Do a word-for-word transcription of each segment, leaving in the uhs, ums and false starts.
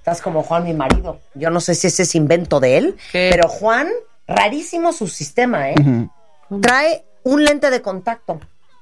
Estás como Juan, mi marido. Yo no sé si ese es invento de él, ¿qué? Pero Juan, rarísimo su sistema, ¿eh? Uh-huh. Trae un lente de contacto.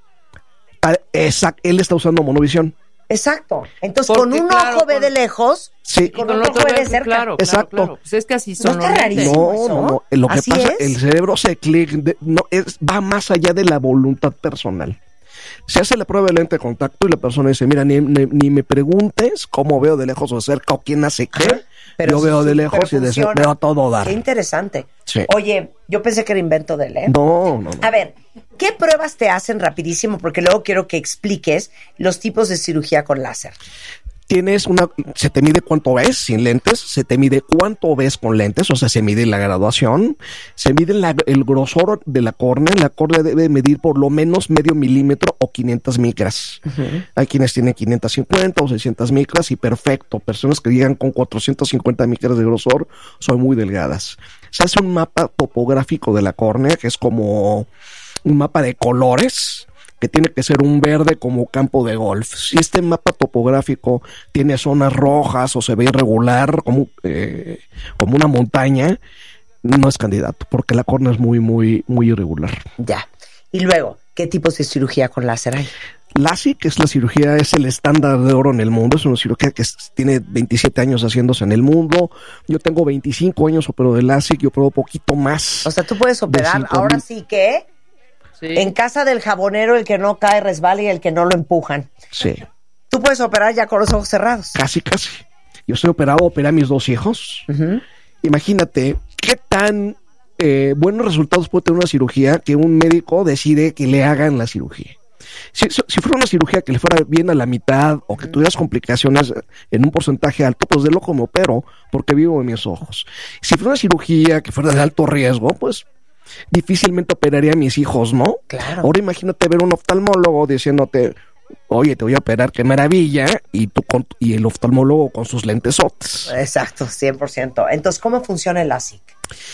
Exacto, él está usando monovisión. Exacto. Entonces, porque, con un claro, ojo ve con... de lejos, sí. Y con, con otro ojo ve de cerca. Claro, exacto. Claro, claro. Pues es que así son ¿No los lentes. No, eso? no, no. Lo que ¿Así pasa, es? el cerebro se clic, de, no, es, va más allá de la voluntad personal. Se hace la prueba de lente de contacto y la persona dice, mira, ni, ni, ni me preguntes cómo veo de lejos o de cerca o quién hace qué. Ajá, yo sí, veo de lejos y de cerca, veo a todo dar. Qué interesante. Sí. Oye, yo pensé que era invento de él, ¿eh? No, no, no. A ver, ¿qué pruebas te hacen rapidísimo? Porque luego quiero que expliques los tipos de cirugía con láser. Tienes una, se te mide cuánto ves sin lentes, se te mide cuánto ves con lentes, o sea, se mide la graduación, se mide la, el grosor de la córnea. La córnea debe medir por lo menos medio milímetro o quinientas micras. Uh-huh. Hay quienes tienen quinientas cincuenta o seiscientas micras y perfecto. Personas que llegan con cuatrocientas cincuenta micras de grosor son muy delgadas. Se hace un mapa topográfico de la córnea, que es como un mapa de colores, que tiene que ser un verde como campo de golf. Si este mapa topográfico tiene zonas rojas o se ve irregular como, eh, como una montaña, no es candidato, porque la córnea es muy, muy, muy irregular. Ya. Y luego, ¿qué tipos de cirugía con láser hay? LASIK es la cirugía, es el estándar de oro en el mundo, es una cirugía que es, tiene veintisiete años haciéndose en el mundo. Yo tengo veinticinco años opero de LASIK, yo opero poquito más. O sea, tú puedes operar, ahora sí que... Sí. En casa del jabonero, el que no cae resbala y el que no lo empujan. Sí. Tú puedes operar ya con los ojos cerrados. Casi, casi. Yo estoy operado, operé a mis dos hijos. Uh-huh. Imagínate qué tan eh, buenos resultados puede tener una cirugía que un médico decide que le hagan la cirugía. Si, si fuera una cirugía que le fuera bien a la mitad o que tuvieras complicaciones en un porcentaje alto, pues de loco me opero porque vivo en mis ojos. Si fuera una cirugía que fuera de alto riesgo, pues difícilmente operaría a mis hijos, ¿no? Claro. Ahora imagínate ver un oftalmólogo diciéndote, oye, te voy a operar, qué maravilla, y tú con, y el oftalmólogo con sus lentesotes. Exacto, cien por ciento. Entonces, ¿cómo funciona el LASIK?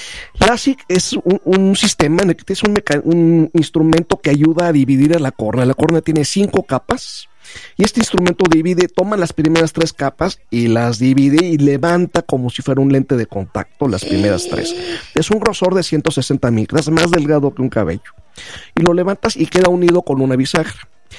LASIK es un, un sistema en el que es un, meca- un instrumento que ayuda a dividir a la córnea. La córnea tiene cinco capas. Y este instrumento divide, toma las primeras tres capas y las divide y levanta como si fuera un lente de contacto las primeras tres. Es un grosor de ciento sesenta micras, más delgado que un cabello. Y lo levantas y queda unido con una bisagra.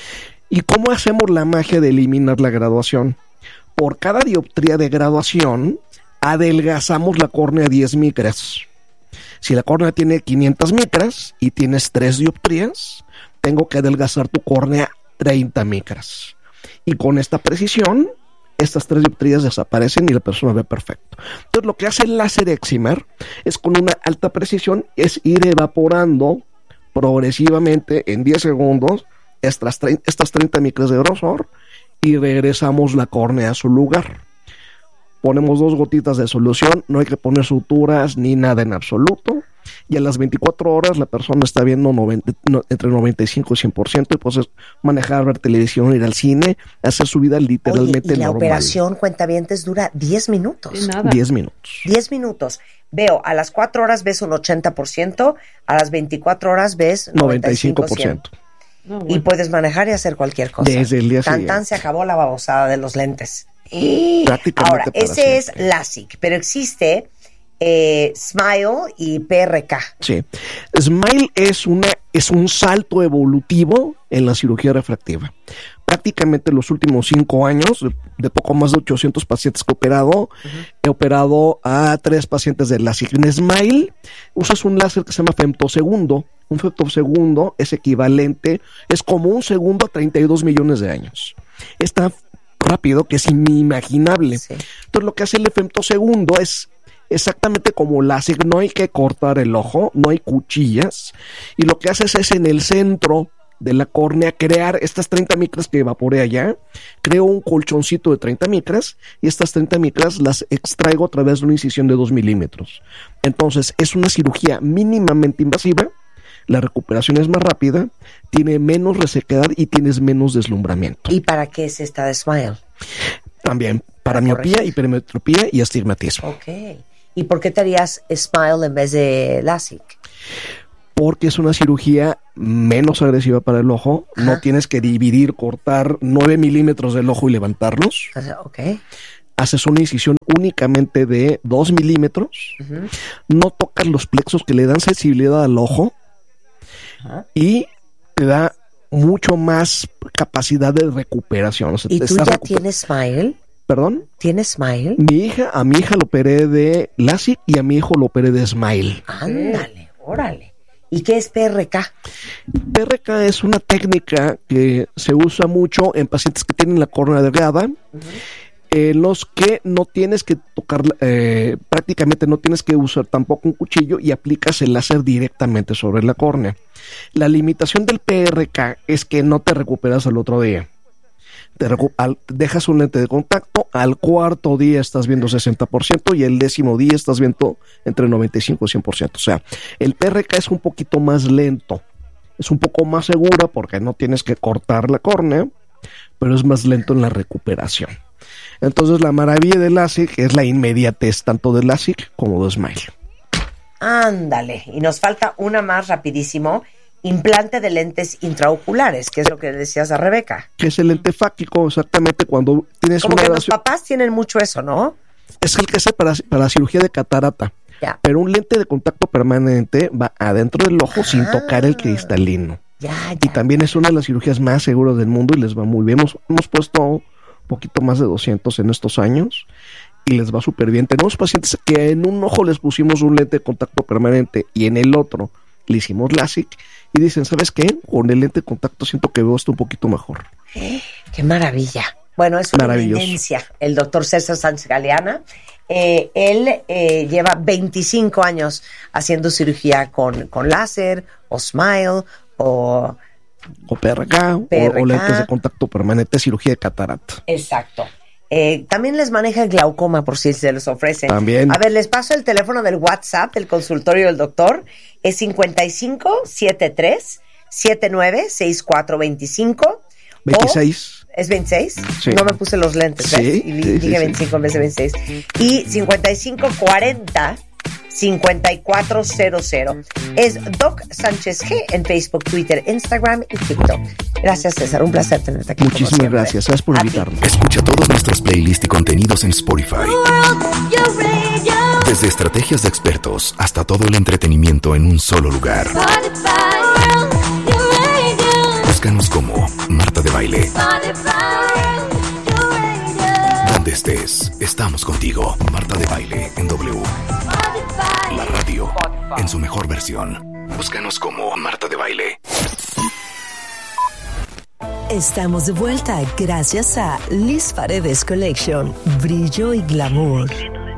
¿Y cómo hacemos la magia de eliminar la graduación? Por cada dioptría de graduación, adelgazamos la córnea diez micras. Si la córnea tiene quinientas micras y tienes tres dioptrías, tengo que adelgazar tu córnea treinta micras. Y con esta precisión, estas tres dioptrías desaparecen y la persona ve perfecto. Entonces, lo que hace el láser excimer es con una alta precisión, es ir evaporando progresivamente en diez segundos estas, estas treinta micras de grosor y regresamos la córnea a su lugar. Ponemos dos gotitas de solución, no hay que poner suturas ni nada en absoluto. Y a las veinticuatro horas la persona está viendo noventa, no, entre noventa y cinco y cien por ciento y puedes manejar, ver televisión, ir al cine, hacer su vida literalmente normal. Oye, y la operación, cuentavientes, dura diez minutos. diez minutos. diez minutos. Veo, a las cuatro horas ves un ochenta por ciento, a las veinticuatro horas ves noventa y cinco por ciento. No, bueno. Y puedes manejar y hacer cualquier cosa. Desde el día Tan, siguiente. tan se acabó la babosada de los lentes. Prácticamente. Ahora, ese es LASIK, pero existe eh, SMILE y P R K. Sí. SMILE es, una, es un salto evolutivo en la cirugía refractiva. Prácticamente en los últimos cinco años, de, de poco más de ochocientos pacientes que he operado, uh-huh. he operado a tres pacientes de LASIK. En SMILE usas un láser que se llama femtosegundo. Un femtosegundo es equivalente, es como un segundo a treinta y dos millones de años. Está rápido que es inimaginable. Sí. Entonces lo que hace el femtosegundo es exactamente como LASIK, no hay que cortar el ojo, no hay cuchillas, y lo que haces es en el centro de la córnea crear estas treinta micras que evaporé allá, creo un colchoncito de treinta micras y estas treinta micras las extraigo a través de una incisión de dos milímetros. Entonces es una cirugía mínimamente invasiva, la recuperación es más rápida, tiene menos resequedad y tienes menos deslumbramiento. ¿Y para qué es esta de SMILE? También para miopía, hipermetropía y astigmatismo. Ok. ¿Y por qué te harías SMILE en vez de LASIK? Porque es una cirugía menos agresiva para el ojo. Ajá. No tienes que dividir, cortar nueve milímetros del ojo y levantarlos. Ok. Haces una incisión únicamente de dos milímetros, uh-huh. no tocas los plexos que le dan sensibilidad al ojo, uh-huh. y te da mucho más capacidad de recuperación. O sea, ¿y tú ya recuper- tienes Smile? ¿Perdón? ¿Tienes Smile? Mi hija, a mi hija lo operé de LASIK y a mi hijo lo operé de Smile. Ándale, órale. ¿Y qué es P R K? P R K es una técnica que se usa mucho en pacientes que tienen la córnea delgada, uh-huh. en los que no tienes que tocar, eh, prácticamente no tienes que usar tampoco un cuchillo y aplicas el láser directamente sobre la córnea. La limitación del P R K es que no te recuperas al otro día. Te recu- al, dejas un lente de contacto, al cuarto día estás viendo sesenta por ciento y el décimo día estás viendo entre noventa y cinco y cien por ciento. O sea, el P R K es un poquito más lento, es un poco más segura porque no tienes que cortar la córnea, pero es más lento en la recuperación. Entonces la maravilla del LASIK es la inmediatez tanto del LASIK como de Smile. Ándale, y nos falta una más rapidísimo. Implante de lentes intraoculares, que es lo que decías a Rebeca. Que es el lente fáquico, exactamente, cuando tienes como una... que los papás tienen mucho eso, ¿no? Es el que es para, para la cirugía de catarata. Ya. Pero un lente de contacto permanente va adentro del ojo, ah, sin tocar el cristalino. Ya, ya. Y también es una de las cirugías más seguras del mundo y les va muy bien. Hemos, hemos puesto un poquito más de doscientos en estos años y les va súper bien. Tenemos pacientes que en un ojo les pusimos un lente de contacto permanente y en el otro le hicimos LASIK y dicen, ¿sabes qué? Con el lente de contacto siento que veo esto un poquito mejor. ¡Qué maravilla! Bueno, es una eminencia el doctor César Sánchez Galeana. Eh, él eh, lleva veinticinco años haciendo cirugía con, con láser, o Smile, o... O P R K, P R K. O, o lentes de contacto permanente, cirugía de catarata. Exacto. Eh, también les maneja el glaucoma por si se los ofrecen. También. A ver, les paso el teléfono del WhatsApp del consultorio del doctor. Es cincuenta y cinco setenta y tres setenta y nueve sesenta y cuatro veinticinco. veintiséis. ¿Es veintiséis? Sí. No me puse los lentes, ¿ves? Sí, y sí, dije sí, veinticinco sí. en vez de veintiséis. Y cincuenta y cinco cuarenta cincuenta y cuatro cero cero. Es Doc Sánchez G en Facebook, Twitter, Instagram y TikTok. Gracias, César. Un placer tenerte aquí. Muchísimas gracias. Gracias por invitarme. Escucha todos nuestros playlists y contenidos en Spotify. Desde estrategias de expertos hasta todo el entretenimiento en un solo lugar. Búscanos como Marta de Baile. Donde estés, estamos contigo. Marta de Baile en W. La radio en su mejor versión. Búscanos como Marta de Baile. Estamos de vuelta gracias a Liz Paredes Collection. Brillo y glamour.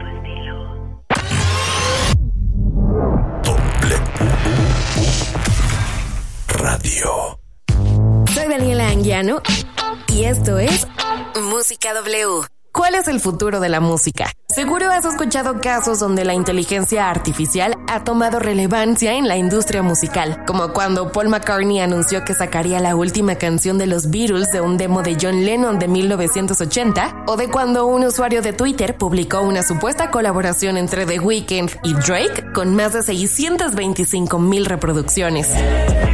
Radio. Soy Daniela Anguiano y esto es Música W. ¿Cuál es el futuro de la música? Seguro has escuchado casos donde la inteligencia artificial ha tomado relevancia en la industria musical, como cuando Paul McCartney anunció que sacaría la última canción de los Beatles de un demo de John Lennon de mil novecientos ochenta, o de cuando un usuario de Twitter publicó una supuesta colaboración entre The Weeknd y Drake con más de seiscientas veinticinco mil reproducciones.